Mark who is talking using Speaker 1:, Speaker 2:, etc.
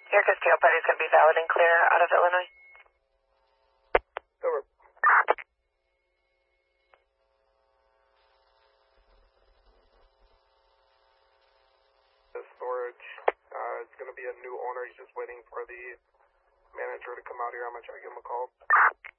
Speaker 1: Your Castillo party is going to be valid and clear out of Illinois.
Speaker 2: Over. The storage, it's going to be a new owner. He's just waiting for the manager to come out here. I'm going to try to give him a call.